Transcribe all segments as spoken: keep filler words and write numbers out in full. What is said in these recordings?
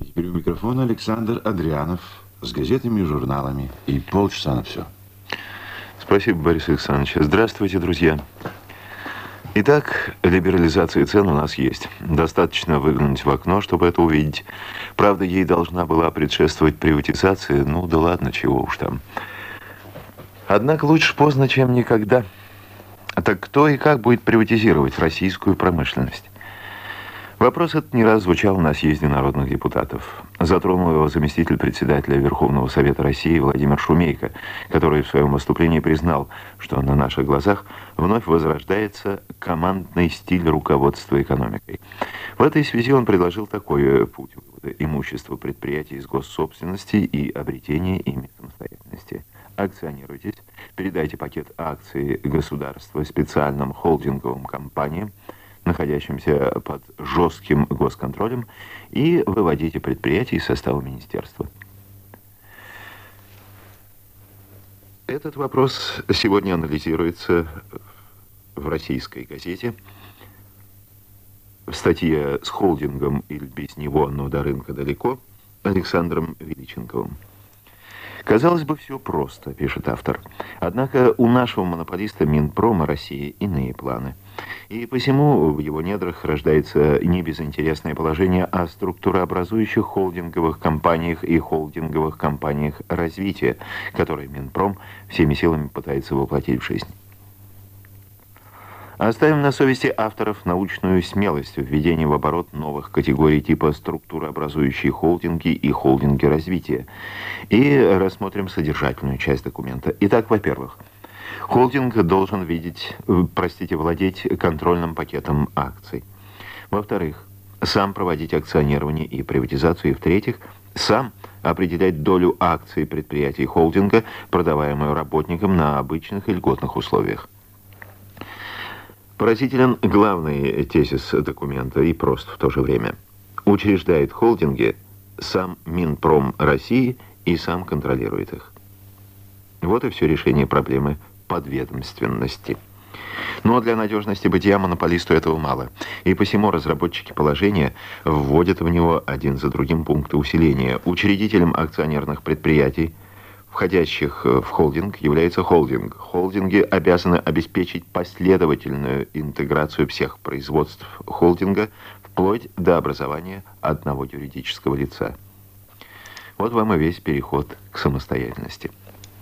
теперь у микрофона Александр Адрианов с газетами и журналами. И полчаса на все. Спасибо, Борис Александрович. Здравствуйте, друзья. Итак, либерализация цен у нас есть. Достаточно выглянуть в окно, чтобы это увидеть. Правда, ей должна была предшествовать приватизация. Ну да ладно, чего уж там. Однако лучше поздно, чем никогда. Так кто и как будет приватизировать российскую промышленность? Вопрос этот не раз звучал на съезде народных депутатов. Затронул его заместитель председателя Верховного Совета России Владимир Шумейко, который в своем выступлении признал, что на наших глазах вновь возрождается командный стиль руководства экономикой. В этой связи он предложил такой путь вывода имущества предприятий из госсобственности и обретения ими самостоятельности. Акционируйтесь, передайте пакет акций государства специальным холдинговым компаниям, находящимся под жестким госконтролем, и выводите предприятия из состава министерства. Этот вопрос сегодня анализируется в российской газете. В статье «С холдингом или без него, но до рынка далеко» Александром Величенковым. Казалось бы, все просто, пишет автор. Однако у нашего монополиста Минпрома России иные планы. И посему в его недрах рождается не безинтересное положение о структурообразующих холдинговых компаниях и холдинговых компаниях развития, которые Минпром всеми силами пытается воплотить в жизнь. Оставим на совести авторов научную смелость в введении в оборот новых категорий типа структурообразующие холдинги и холдинги развития. И рассмотрим содержательную часть документа. Итак, во-первых, холдинг должен видеть, простите, владеть контрольным пакетом акций. Во-вторых, сам проводить акционирование и приватизацию. И в-третьих, сам определять долю акций предприятий холдинга, продаваемую работникам на обычных и льготных условиях. Поразителен главный тезис документа и прост в то же время. Учреждает холдинги сам Минпром России и сам контролирует их. Вот и все решение проблемы подведомственности. Но для надежности бытия монополисту этого мало. И посему разработчики положения вводят в него один за другим пункты усиления. Учредителем акционерных предприятий, входящих в холдинг, является холдинг. Холдинги обязаны обеспечить последовательную интеграцию всех производств холдинга вплоть до образования одного юридического лица. Вот вам и весь переход к самостоятельности.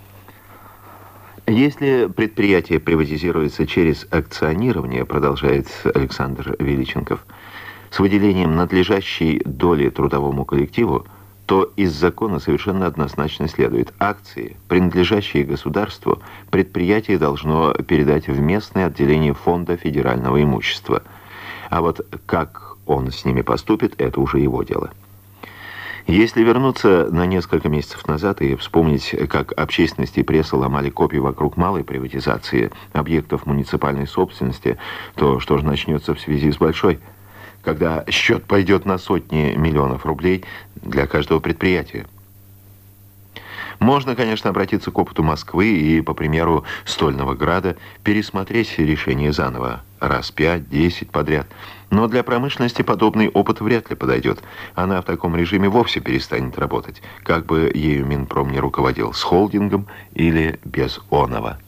Если предприятие приватизируется через акционирование, продолжает Александр Величенков, с выделением надлежащей доли трудовому коллективу, то из закона совершенно однозначно следует: акции, принадлежащие государству, предприятие должно передать в местное отделение Фонда федерального имущества. А вот как он с ними поступит, это уже его дело. Если вернуться на несколько месяцев назад и вспомнить, как общественность и пресса ломали копии вокруг малой приватизации объектов муниципальной собственности, то что же начнется в связи с большой? Когда счет пойдет на сотни миллионов рублей для каждого предприятия. Можно, конечно, обратиться к опыту Москвы и, по примеру Стольного Града, пересмотреть решение заново, раз пять-десять подряд. Но для промышленности подобный опыт вряд ли подойдет. Она в таком режиме вовсе перестанет работать, как бы ею Минпром не руководил, с холдингом или без оного.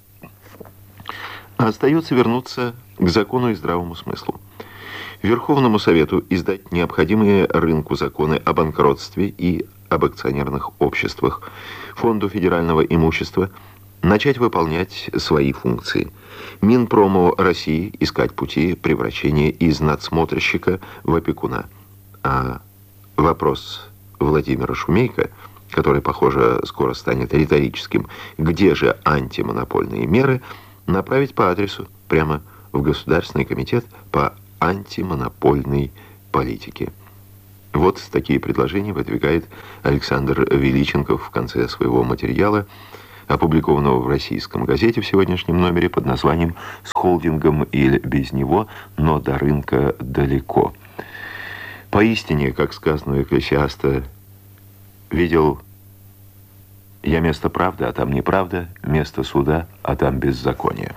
Остается вернуться к закону и здравому смыслу. Верховному Совету издать необходимые рынку законы о банкротстве и об акционерных обществах, Фонду федерального имущества начать выполнять свои функции. Минпрому России искать пути превращения из надсмотрщика в опекуна. А вопрос Владимира Шумейко, который, похоже, скоро станет риторическим, где же антимонопольные меры, направить по адресу прямо в Государственный комитет по антимонопольной политике. Вот такие предложения выдвигает Александр Величенков в конце своего материала, опубликованного в «Российском газете» в сегодняшнем номере под названием «С холдингом или без него, но до рынка далеко». Поистине, как сказано у Экклесиаста, видел я место правды, а там неправда, место суда, а там беззаконие.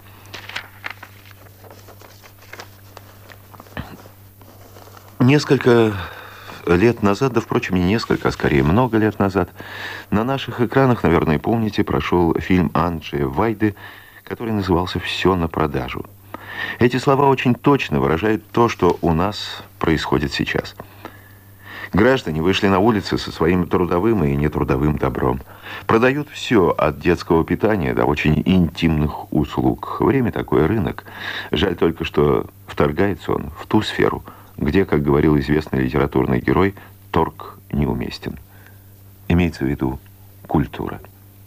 Несколько лет назад, да, впрочем, не несколько, а скорее много лет назад, на наших экранах, наверное, помните, прошел фильм Анджея Вайды, который назывался «Все на продажу». Эти слова очень точно выражают то, что у нас происходит сейчас. Граждане вышли на улицы со своим трудовым и нетрудовым добром. Продают все, от детского питания до очень интимных услуг. Время такой рынок. Жаль только, что вторгается он в ту сферу, где, как говорил известный литературный герой, торг неуместен. Имеется в виду культура.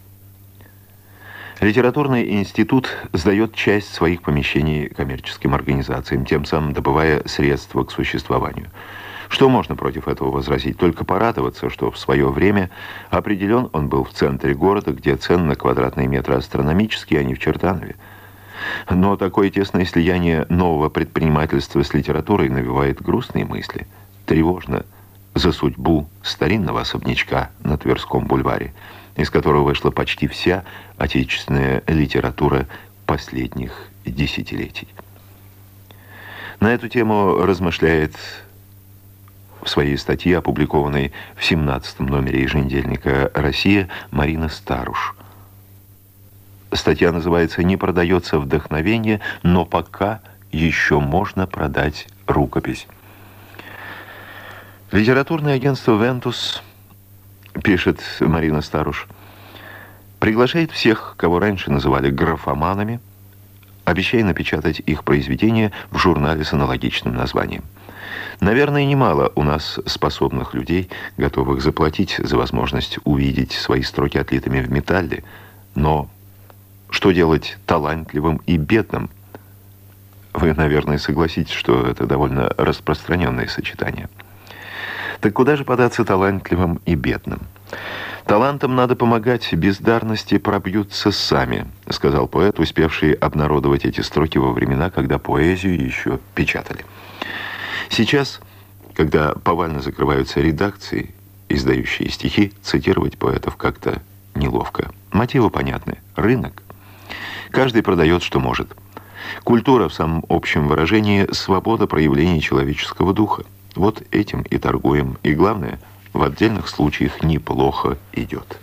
Литературный институт сдает часть своих помещений коммерческим организациям, тем самым добывая средства к существованию. Что можно против этого возразить? Только порадоваться, что в свое время определен он был в центре города, где цены на квадратные метры астрономические, а не в Чертанове. Но такое тесное слияние нового предпринимательства с литературой навевает грустные мысли. Тревожно за судьбу старинного особнячка на Тверском бульваре, из которого вышла почти вся отечественная литература последних десятилетий. На эту тему размышляет в своей статье, опубликованной в семнадцатом номере еженедельника «Россия», Марина Старуш. Статья называется «Не продается вдохновение, но пока еще можно продать рукопись». Литературное агентство «Вентус», пишет Марина Старуш, приглашает всех, кого раньше называли графоманами, обещая напечатать их произведения в журнале с аналогичным названием. Наверное, немало у нас способных людей, готовых заплатить за возможность увидеть свои строки отлитыми в металле, но что делать талантливым и бедным? Вы, наверное, согласитесь, что это довольно распространенное сочетание. Так куда же податься талантливым и бедным? «Талантам надо помогать, бездарности пробьются сами», сказал поэт, успевший обнародовать эти строки во времена, когда поэзию еще печатали. Сейчас, когда повально закрываются редакции, издающие стихи, цитировать поэтов как-то неловко. Мотивы понятны. Рынок. Каждый продает, что может. Культура, в самом общем выражении, свобода проявления человеческого духа. Вот этим и торгуем. И главное, в отдельных случаях неплохо идет.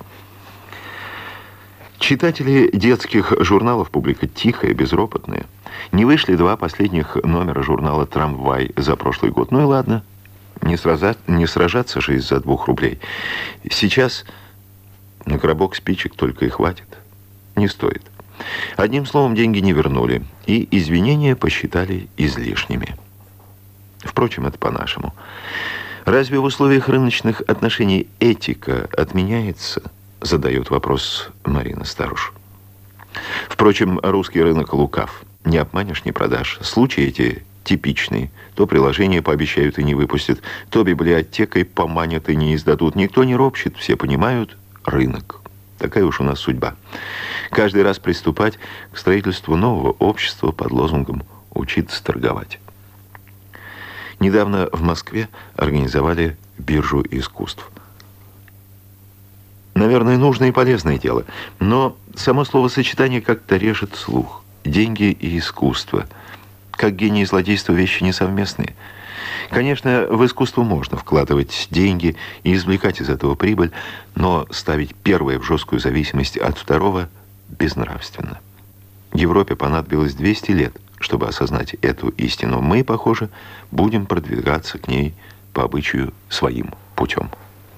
Читатели детских журналов, публика тихая, безропотная. Не вышли два последних номера журнала «Трамвай» за прошлый год. Ну и ладно, не, сраза... не сражаться же из-за двух рублей. Сейчас на коробок спичек только и хватит. Не стоит. Одним словом, деньги не вернули, и извинения посчитали излишними. Впрочем, это по-нашему. Разве в условиях рыночных отношений этика отменяется? Задает вопрос Марина Старуш. Впрочем, русский рынок лукав. Не обманешь, не продашь. Случаи эти типичные. То приложение пообещают и не выпустят, то библиотекой поманят и не издадут. Никто не ропщет, все понимают рынок. Такая уж у нас судьба. Каждый раз приступать к строительству нового общества под лозунгом «учиться торговать». Недавно в Москве организовали биржу искусств. Наверное, нужное и полезное дело, но само словосочетание как-то режет слух. Деньги и искусство. Как гений и злодейство вещи несовместные. Конечно, в искусство можно вкладывать деньги и извлекать из этого прибыль, но ставить первое в жесткую зависимость от второго безнравственно. Европе понадобилось двести лет, чтобы осознать эту истину. Мы, похоже, будем продвигаться к ней по обычаю своим путем.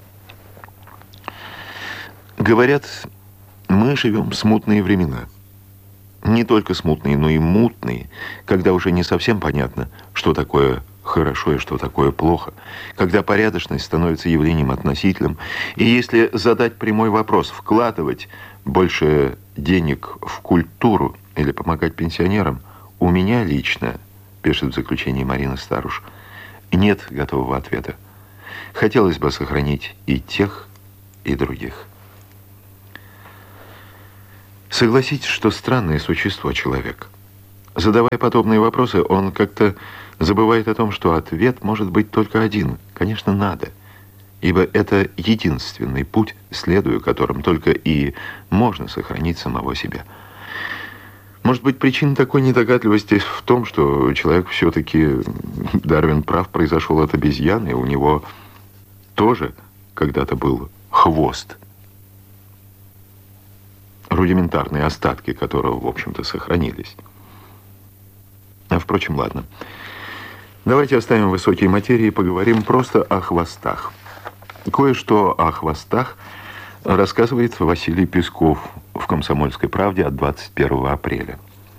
Говорят, мы живем в смутные времена. Не только смутные, но и мутные, когда уже не совсем понятно, что такое хорошо и что такое плохо, когда порядочность становится явлением относительным, и если задать прямой вопрос, вкладывать больше денег в культуру или помогать пенсионерам, у меня лично, пишет в заключении Марина Старуш, нет готового ответа. Хотелось бы сохранить и тех, и других. Согласитесь, что странное существо человек. Задавая подобные вопросы, он как-то забывает о том, что ответ может быть только один. Конечно, надо. Ибо это единственный путь, следуя которым только и можно сохранить самого себя. Может быть, причина такой недогадливости в том, что человек все-таки, Дарвин прав, произошел от обезьяны, и у него тоже когда-то был хвост, рудиментарные остатки которого, в общем-то, сохранились. А, впрочем, ладно. Давайте оставим высокие материи и поговорим просто о хвостах. Кое-что о хвостах рассказывает Василий Песков в «Комсомольской правде» от двадцать первого апреля.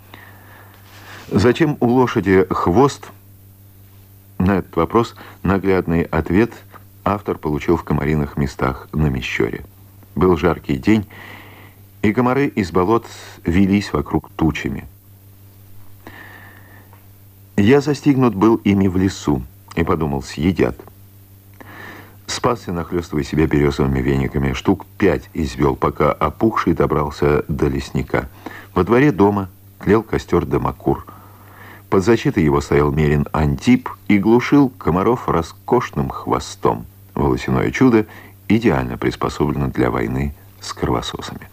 Зачем у лошади хвост? На этот вопрос наглядный ответ автор получил в комариных местах на Мещере. Был жаркий день, и комары из болот вились вокруг тучами. Я застигнут был ими в лесу и подумал, съедят. Спасся, нахлёстывая себя березовыми вениками, штук пять извел, пока опухший добрался до лесника. Во дворе дома тлел костер Дамокур. Под защитой его стоял мерин Антип и глушил комаров роскошным хвостом. Волосяное чудо идеально приспособлено для войны с кровососами.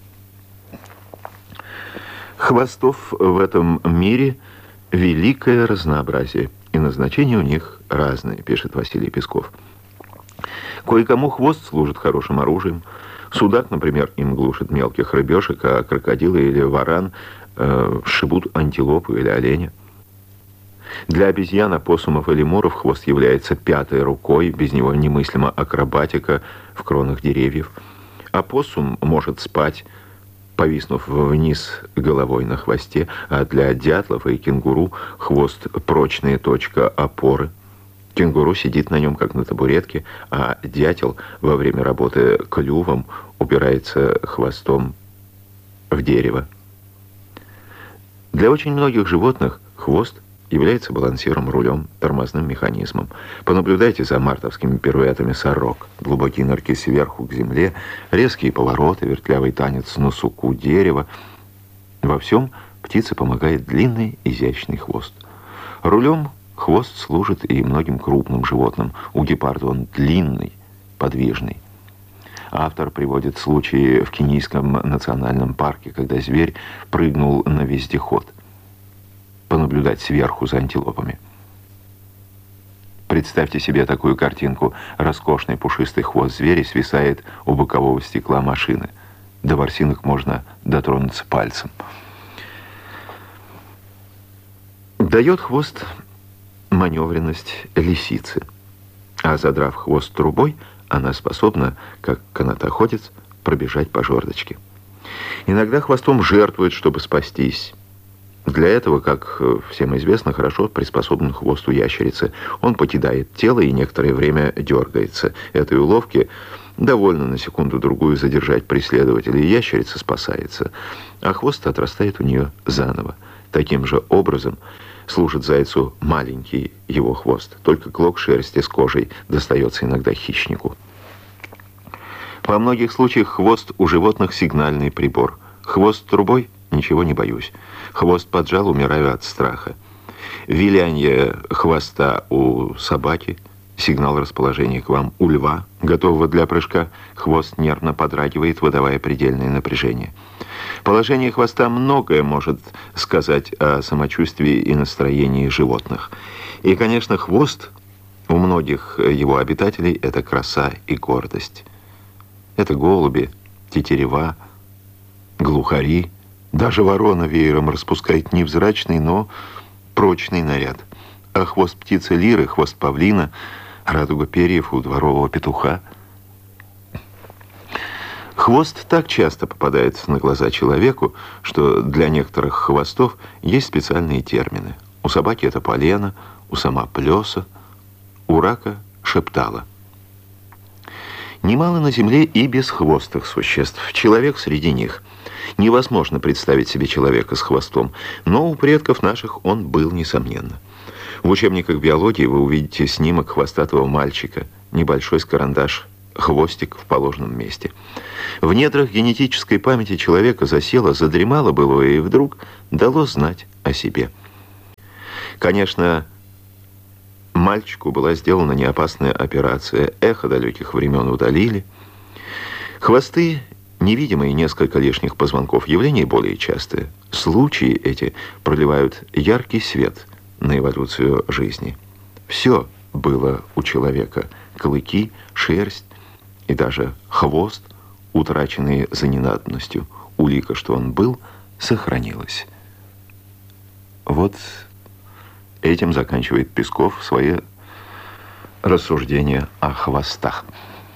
Хвостов в этом мире великое разнообразие, и назначения у них разные, пишет Василий Песков. Кое-кому хвост служит хорошим оружием. Судак, например, им глушит мелких рыбешек, а крокодилы или варан э, сшибут антилопу или оленя. Для обезьян, опоссумов и лемуров хвост является пятой рукой, без него немыслима акробатика в кронах деревьев. Опоссум может спать, повиснув вниз головой на хвосте, а для дятлов и кенгуру хвост – прочная точка опоры. Кенгуру сидит на нем, как на табуретке, а дятел во время работы клювом упирается хвостом в дерево. Для очень многих животных хвост является балансиром, рулем, тормозным механизмом. Понаблюдайте за мартовскими пируэтами сорок. Глубокие нырки сверху к земле, резкие повороты, вертлявый танец на суку дерева. Во всем птице помогает длинный изящный хвост. Рулем хвост служит и многим крупным животным. У гепарда он длинный, подвижный. Автор приводит случаи в Кенийском национальном парке, когда зверь прыгнул на вездеход. Понаблюдать сверху за антилопами. Представьте себе такую картинку. Роскошный пушистый хвост зверя свисает у бокового стекла машины. До ворсинок можно дотронуться пальцем. Дает хвост маневренность лисицы. А задрав хвост трубой, она способна, как канатоходец, пробежать по жердочке. Иногда хвостом жертвует, чтобы спастись. Для этого, как всем известно, хорошо приспособлен хвост у ящерицы. Он покидает тело и некоторое время дергается. Этой уловки довольно на секунду-другую задержать преследователя, и ящерица спасается, а хвост отрастает у нее заново. Таким же образом служит зайцу маленький его хвост, только клок шерсти с кожей достается иногда хищнику. Во многих случаях хвост у животных сигнальный прибор. Хвост трубой – ничего не боюсь. Хвост поджал – умираю от страха. Виляние хвоста у собаки – сигнал расположения к вам. У льва, готового для прыжка, хвост нервно подрагивает, выдавая предельное напряжение. Положение хвоста многое может сказать о самочувствии и настроении животных. И, конечно, хвост у многих его обитателей – это краса и гордость. Это голуби, тетерева, глухари. Даже ворона веером распускает невзрачный, но прочный наряд. А хвост птицы лиры, хвост павлина, радуга перьев у дворового петуха. Хвост так часто попадает на глаза человеку, что для некоторых хвостов есть специальные термины. У собаки это полено, у сама плеса, у рака шептала. Немало на земле и бесхвостых существ. Человек среди них. Невозможно представить себе человека с хвостом, но у предков наших он был, несомненно. В учебниках биологии вы увидите снимок хвостатого мальчика, небольшой с карандаш, хвостик в положенном месте. В недрах генетической памяти человека засело, задремало было и вдруг дало знать о себе. Конечно, мальчику была сделана неопасная операция, эхо далеких времен удалили. Хвосты, невидимые несколько лишних позвонков, явления более частые. Случаи эти проливают яркий свет на эволюцию жизни. Все было у человека. Клыки, шерсть и даже хвост, утраченные за ненадобностью. Улика, что он был, сохранилась. Вот этим заканчивает Песков свои рассуждения о хвостах.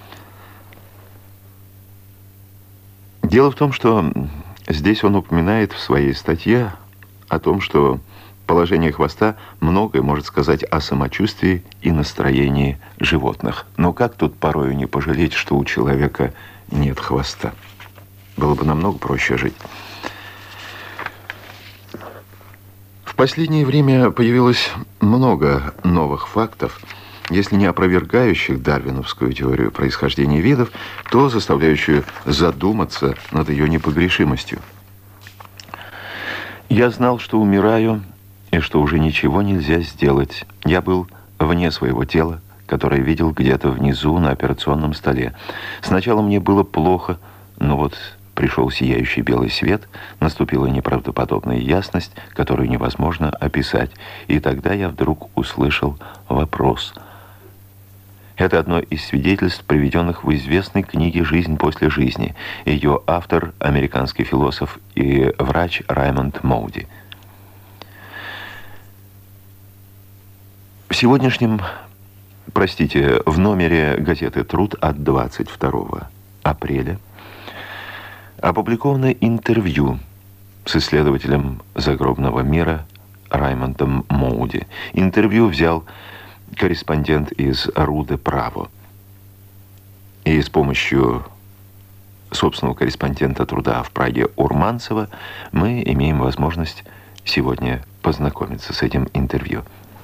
Дело в том, что здесь он упоминает в своей статье о том, что положение хвоста многое может сказать о самочувствии и настроении животных. Но как тут порою не пожалеть, что у человека нет хвоста? Было бы намного проще жить. В последнее время появилось много новых фактов, если не опровергающих дарвиновскую теорию происхождения видов, то заставляющую задуматься над ее непогрешимостью. Я знал, что умираю, и что уже ничего нельзя сделать. Я был вне своего тела, которое видел где-то внизу на операционном столе. Сначала мне было плохо, но вот пришел сияющий белый свет, наступила неправдоподобная ясность, которую невозможно описать. И тогда я вдруг услышал вопрос. Это одно из свидетельств, приведенных в известной книге «Жизнь после жизни». Ее автор – американский философ и врач Раймонд Моуди. В сегодняшнем, простите, в номере газеты «Труд» от двадцать второго апреля опубликовано интервью с исследователем загробного мира Раймондом Моуди. Интервью взял корреспондент из Руде Право. И с помощью собственного корреспондента «Труда» в Праге Урманцева мы имеем возможность сегодня познакомиться с этим интервью.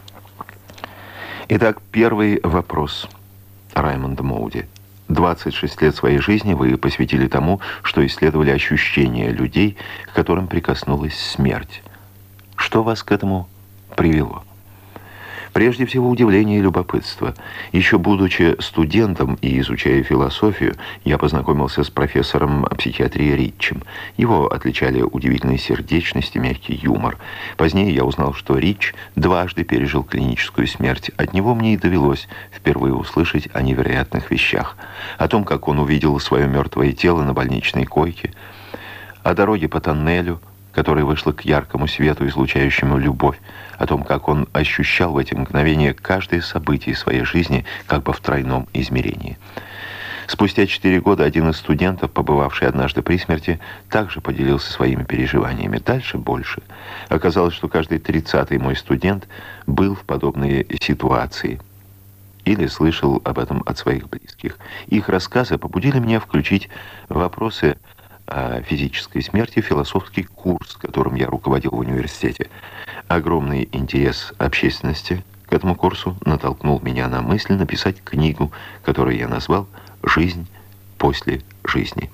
Итак, первый вопрос Раймонда Моуди. двадцать шесть лет своей жизни вы посвятили тому, что исследовали ощущения людей, к которым прикоснулась смерть. Что вас к этому привело? Прежде всего, удивление и любопытство. Еще будучи студентом и изучая философию, я познакомился с профессором психиатрии Ричем. Его отличали удивительной сердечность и мягкий юмор. Позднее я узнал, что Рич дважды пережил клиническую смерть. От него мне и довелось впервые услышать о невероятных вещах. О том, как он увидел свое мертвое тело на больничной койке, о дороге по тоннелю, которая вышла к яркому свету, излучающему любовь, о том, как он ощущал в эти мгновения каждое событие своей жизни как бы в тройном измерении. Спустя четыре года один из студентов, побывавший однажды при смерти, также поделился своими переживаниями. Дальше больше. Оказалось, что каждый тридцатый мой студент был в подобной ситуации или слышал об этом от своих близких. Их рассказы побудили меня включить вопросы о физической смерти в философский курс, которым я руководил в университете. Огромный интерес общественности к этому курсу натолкнул меня на мысль написать книгу, которую я назвал «Жизнь после жизни».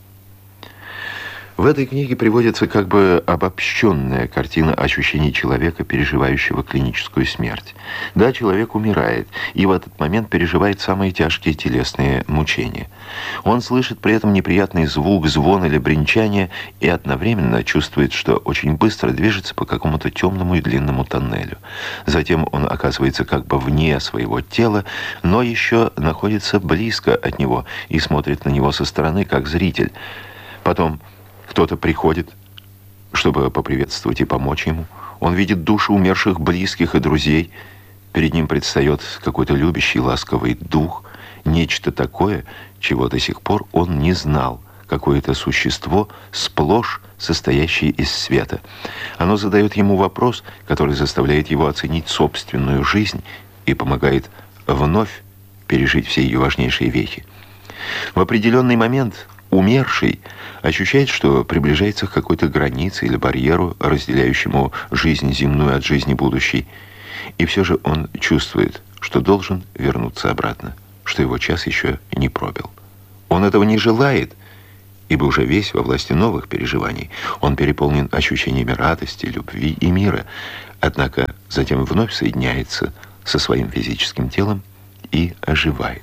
В этой книге приводится как бы обобщенная картина ощущений человека, переживающего клиническую смерть. Да, человек умирает, и в этот момент переживает самые тяжкие телесные мучения. Он слышит при этом неприятный звук, звон или бренчание, и одновременно чувствует, что очень быстро движется по какому-то темному и длинному тоннелю. Затем он оказывается как бы вне своего тела, но еще находится близко от него и смотрит на него со стороны, как зритель. Потом кто-то приходит, чтобы поприветствовать и помочь ему. Он видит души умерших близких и друзей. Перед ним предстает какой-то любящий, ласковый дух. Нечто такое, чего до сих пор он не знал. Какое-то существо, сплошь состоящее из света. Оно задает ему вопрос, который заставляет его оценить собственную жизнь и помогает вновь пережить все ее важнейшие вехи. В определенный момент умерший ощущает, что приближается к какой-то границе или барьеру, разделяющему жизнь земную от жизни будущей. И все же он чувствует, что должен вернуться обратно, что его час еще не пробил. Он этого не желает, ибо уже весь во власти новых переживаний. Он переполнен ощущениями радости, любви и мира, однако затем вновь соединяется со своим физическим телом и оживает.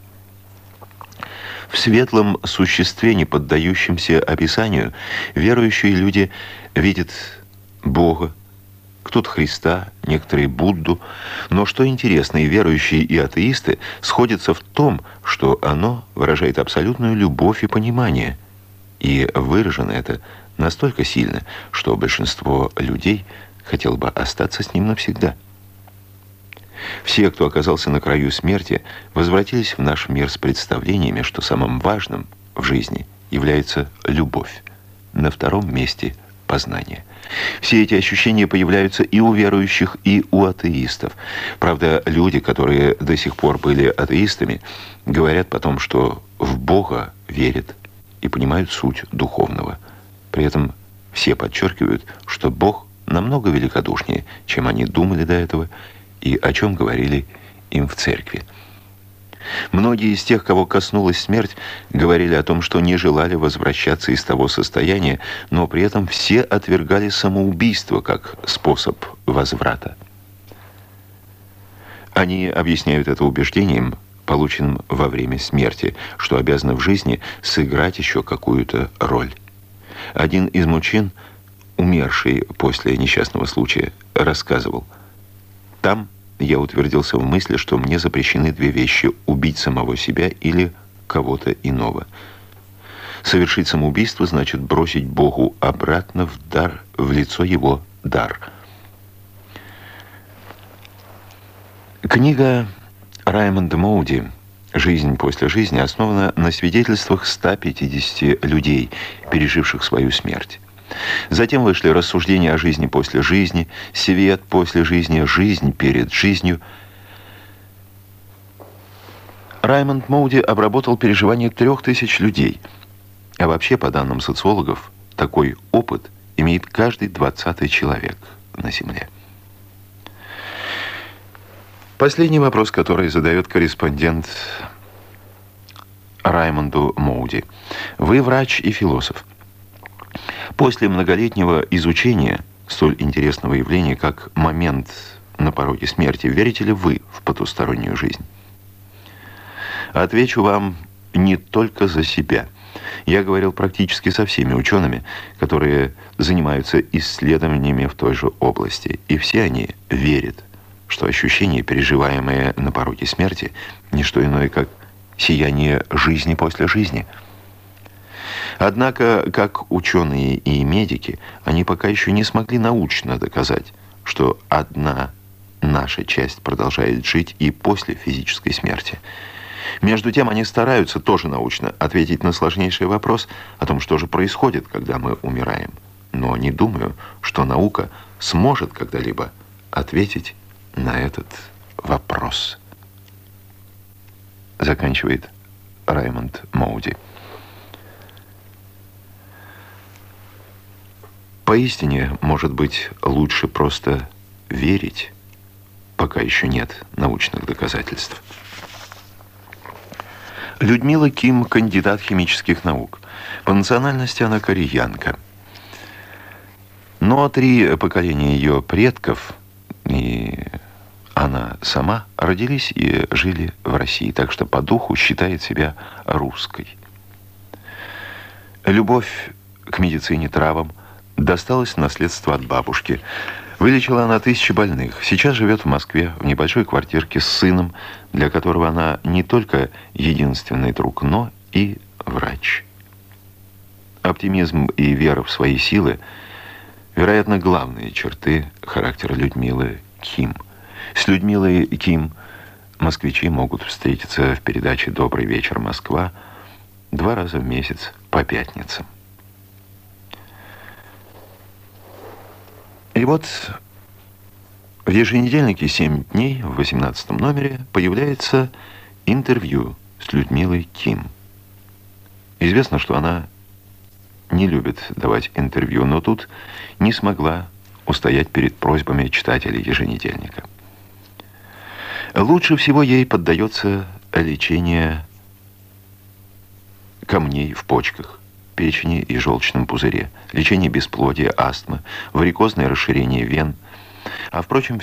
В светлом существе, не поддающемся описанию, верующие люди видят Бога, кто-то Христа, некоторые Будду. Но что интересно, и верующие, и атеисты сходятся в том, что оно выражает абсолютную любовь и понимание. И выражено это настолько сильно, что большинство людей хотело бы остаться с ним навсегда. Все, кто оказался на краю смерти, возвратились в наш мир с представлениями, что самым важным в жизни является любовь. На втором месте – познание. Все эти ощущения появляются и у верующих, и у атеистов. Правда, люди, которые до сих пор были атеистами, говорят потом, что в Бога верят и понимают суть духовного. При этом все подчеркивают, что Бог намного великодушнее, чем они думали до этого, и о чем говорили им в церкви. Многие из тех, кого коснулась смерть, говорили о том, что не желали возвращаться из того состояния, но при этом все отвергали самоубийство как способ возврата. Они объясняют это убеждением, полученным во время смерти, что обязаны в жизни сыграть еще какую-то роль. Один из мужчин, умерший после несчастного случая, рассказывал: «Там я утвердился в мысли, что мне запрещены две вещи – убить самого себя или кого-то иного. Совершить самоубийство значит бросить Богу обратно в дар, в лицо его дар». Книга Раймонда Моуди «Жизнь после жизни» основана на свидетельствах ста пятидесяти людей, переживших свою смерть. Затем вышли рассуждения о жизни после жизни, свет после жизни, жизнь перед жизнью. Раймонд Моуди обработал переживания трех тысяч людей. А вообще, по данным социологов, такой опыт имеет каждый двадцатый человек на Земле. Последний вопрос, который задает корреспондент Раймонду Моуди. Вы врач и философ. После многолетнего изучения столь интересного явления, как момент на пороге смерти, верите ли вы в потустороннюю жизнь? Отвечу вам не только за себя. Я говорил практически со всеми учеными, которые занимаются исследованиями в той же области, и все они верят, что ощущения, переживаемые на пороге смерти, не что иное, как сияние жизни после жизни. Однако, как ученые и медики, они пока еще не смогли научно доказать, что одна наша часть продолжает жить и после физической смерти. Между тем, они стараются тоже научно ответить на сложнейший вопрос о том, что же происходит, когда мы умираем. Но не думаю, что наука сможет когда-либо ответить на этот вопрос. Заканчивает Раймонд Моуди. Поистине, может быть, лучше просто верить, пока еще нет научных доказательств. Людмила Ким – кандидат химических наук. По национальности она кореянка. Но три поколения ее предков и она сама родились и жили в России, так что по духу считает себя русской. Любовь к медицине, травам досталась в наследство от бабушки. Вылечила она тысячи больных. Сейчас живет в Москве в небольшой квартирке с сыном, для которого она не только единственный друг, но и врач. Оптимизм и вера в свои силы, вероятно, главные черты характера Людмилы Ким. С Людмилой Ким москвичи могут встретиться в передаче «Добрый вечер, Москва» два раза в месяц по пятницам. И вот в еженедельнике «Семь дней» в восемнадцатом номере появляется интервью с Людмилой Ким. Известно, что она не любит давать интервью, но тут не смогла устоять перед просьбами читателей еженедельника. Лучше всего ей поддается лечение камней в почках, печени и желчном пузыре, лечение бесплодия, астмы, варикозное расширение вен. А, впрочем,